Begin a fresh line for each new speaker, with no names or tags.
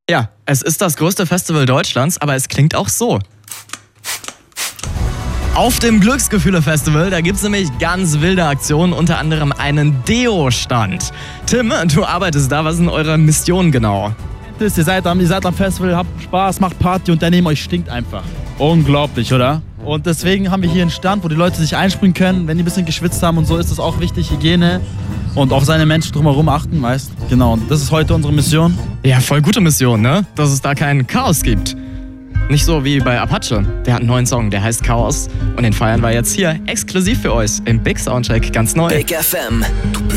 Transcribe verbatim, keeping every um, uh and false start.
Ja, es ist das größte Festival Deutschlands, aber es klingt auch so. Auf dem Glücksgefühle-Festival, da gibt es nämlich ganz wilde Aktionen, unter anderem einen Deo-Stand. Tim, du arbeitest da, was ist denn eure Mission genau?
Ihr seid, am, ihr seid am Festival, habt Spaß, macht Party und der neben euch stinkt einfach. Unglaublich, oder? Und deswegen haben wir hier einen Stand, wo die Leute sich einspringen können. Wenn die ein bisschen geschwitzt haben und so, ist das auch wichtig, Hygiene und auf seine Menschen drumherum achten, weißt. Genau, und das ist heute unsere Mission.
Ja, voll gute Mission, ne? Dass es da kein Chaos gibt. Nicht so wie bei Apache. Der hat einen neuen Song, der heißt Chaos. Und den feiern wir jetzt hier exklusiv für euch im Big Soundcheck ganz neu.
Big F M.